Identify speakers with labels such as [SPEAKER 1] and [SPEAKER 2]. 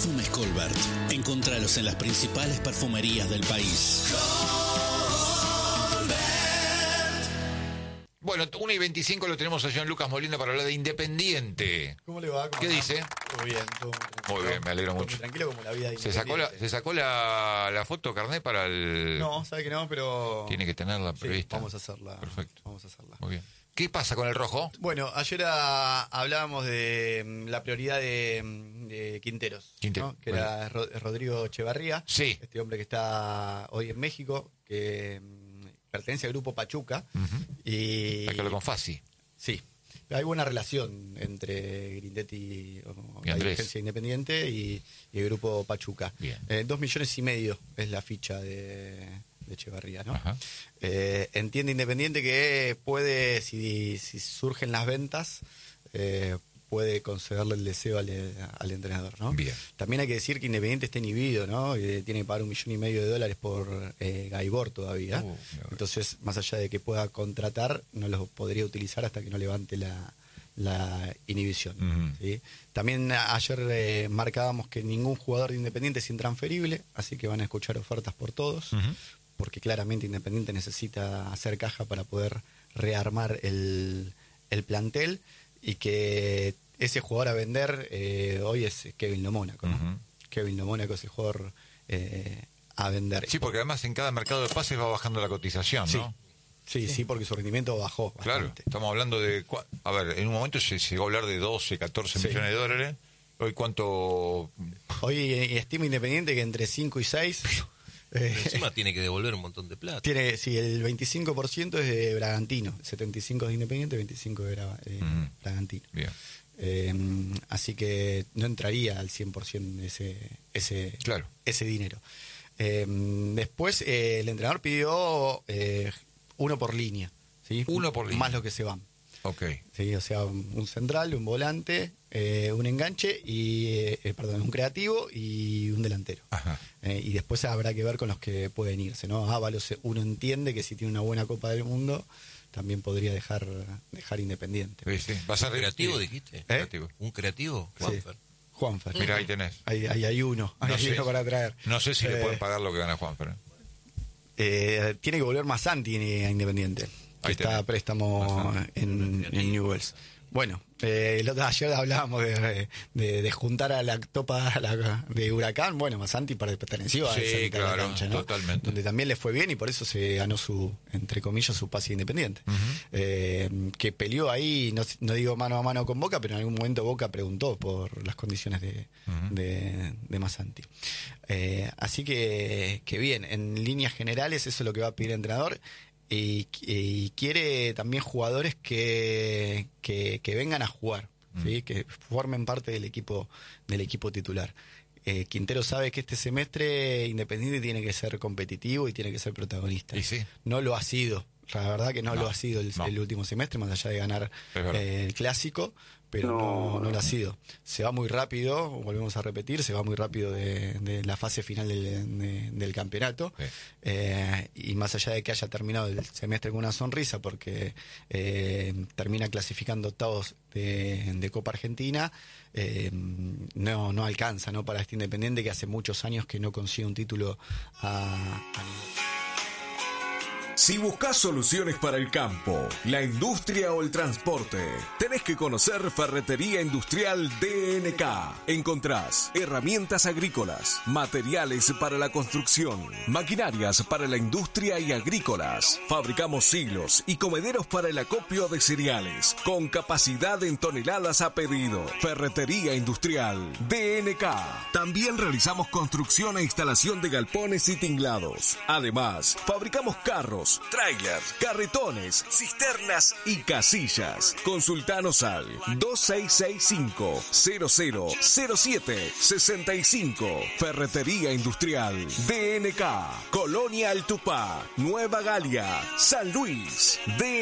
[SPEAKER 1] Perfumes Colbert. Encontralos en las principales perfumerías del país.
[SPEAKER 2] Bueno, 1:25 lo tenemos a John Lucas Molina para hablar de Independiente.
[SPEAKER 3] ¿Cómo le va?
[SPEAKER 2] ¿Qué dice?
[SPEAKER 3] Todo bien.
[SPEAKER 2] Muy bien, me alegro mucho.
[SPEAKER 3] Tranquilo como la vida de
[SPEAKER 2] ¿Se sacó la foto carnet para el...?
[SPEAKER 3] No, sabe que no, pero...
[SPEAKER 2] Tiene que tenerla prevista.
[SPEAKER 3] Sí, vamos a hacerla.
[SPEAKER 2] Perfecto.
[SPEAKER 3] Vamos a hacerla.
[SPEAKER 2] Muy bien. ¿Qué pasa con el rojo?
[SPEAKER 3] Bueno, ayer hablábamos de la prioridad de Quinteros, ¿no? Que era Rodrigo Echevarría.
[SPEAKER 2] Sí.
[SPEAKER 3] Este hombre que está hoy en México, que pertenece al grupo Pachuca. Y
[SPEAKER 2] Hay que hablar con Fassi.
[SPEAKER 3] Sí. Hay buena relación entre Grindetti o
[SPEAKER 2] Y
[SPEAKER 3] la
[SPEAKER 2] Andrés.
[SPEAKER 3] dirigencia independiente y el grupo Pachuca.
[SPEAKER 2] Bien.
[SPEAKER 3] 2,5 millones es la ficha de Echevarría, ¿no?
[SPEAKER 2] Ajá.
[SPEAKER 3] Entiende Independiente que puede, si surgen las ventas, puede concederle el deseo al entrenador, ¿no?
[SPEAKER 2] Bien.
[SPEAKER 3] También hay que decir que Independiente está inhibido, ¿no? Tiene que pagar $1,5 millones por Gaibor todavía. Entonces, más allá de que pueda contratar, no los podría utilizar hasta que no levante la inhibición. ¿Sí? También ayer marcábamos que ningún jugador de Independiente es intransferible, así que van a escuchar ofertas por todos, porque claramente Independiente necesita hacer caja para poder rearmar el plantel, y que ese jugador a vender hoy es Kevin Lo Mónaco, ¿no? Kevin Lo Mónaco es el jugador a vender.
[SPEAKER 2] Sí, porque además en cada mercado de pases va bajando la cotización, ¿no?
[SPEAKER 3] Sí, porque su rendimiento bajó bastante.
[SPEAKER 2] Claro, estamos hablando de... A ver, en un momento se llegó a hablar de 12, 14 millones de dólares. Hoy, ¿cuánto...?
[SPEAKER 3] Hoy estima Independiente que entre 5 y 6...
[SPEAKER 4] Encima tiene que devolver un montón de plata.
[SPEAKER 3] Sí, el 25% es de Bragantino, el 75% es de Independiente, el 25% de Bragantino.
[SPEAKER 2] Bien.
[SPEAKER 3] Así que no entraría al 100% ese dinero. Después el entrenador pidió uno por línea, ¿sí?
[SPEAKER 2] Uno por línea.
[SPEAKER 3] Más lo que se van.
[SPEAKER 2] Ok.
[SPEAKER 3] Sí, o sea, un central, un volante, un enganche, y un creativo y un delantero.
[SPEAKER 2] Ajá.
[SPEAKER 3] Y después habrá que ver con los que pueden irse, ¿no? Ábalos, uno entiende que si tiene una buena Copa del Mundo también podría dejar Independiente.
[SPEAKER 2] Sí. ¿Va a ser
[SPEAKER 4] creativo, dijiste?
[SPEAKER 2] Creativo.
[SPEAKER 4] ¿Un creativo? Juanfer.
[SPEAKER 3] Sí. Juanfer.
[SPEAKER 2] Mira, ahí tenés.
[SPEAKER 3] Hay uno. Hay uno para traer.
[SPEAKER 2] No sé si le pueden pagar lo que gana Juanfer.
[SPEAKER 3] Tiene que volver Masanti a Independiente. Que está a préstamo en Newell's. Bueno, ayer hablábamos de juntar a la topa de Huracán. Bueno, Masanti perteneció a esa mitad de la cancha, ¿no?
[SPEAKER 2] Totalmente.
[SPEAKER 3] Donde también le fue bien y por eso se ganó entre comillas, su pase Independiente. Que peleó ahí, no digo mano a mano con Boca, pero en algún momento Boca preguntó por las condiciones de Masanti. Así que bien, en líneas generales eso es lo que va a pedir el entrenador. Y quiere también jugadores que vengan a jugar, ¿sí? Que formen parte del equipo titular. Quintero sabe que este semestre Independiente tiene que ser competitivo y tiene que ser protagonista.
[SPEAKER 2] ¿Y sí?
[SPEAKER 3] No lo ha sido. La verdad que no lo ha sido el último semestre, más allá de ganar el clásico, pero no lo ha sido. Se va muy rápido, volvemos a repetir, se va muy rápido de la fase final del campeonato. Y más allá de que haya terminado el semestre con una sonrisa, porque termina clasificando octavos de Copa Argentina, no alcanza, ¿no? Para este Independiente que hace muchos años que no consigue un título a nivel.
[SPEAKER 5] Si buscas soluciones para el campo, la industria o el transporte, tenés que conocer Ferretería Industrial DNK. Encontrás herramientas agrícolas, materiales para la construcción, maquinarias para la industria y agrícolas. Fabricamos silos y comederos para el acopio de cereales, con capacidad en toneladas a pedido. Ferretería Industrial DNK. También realizamos construcción e instalación de galpones y tinglados. Además, fabricamos carros, trailers, carretones, cisternas y casillas. Consultanos al 2665-000765. Ferretería Industrial DNK. Colonia El Tupá, Nueva Galia, San Luis.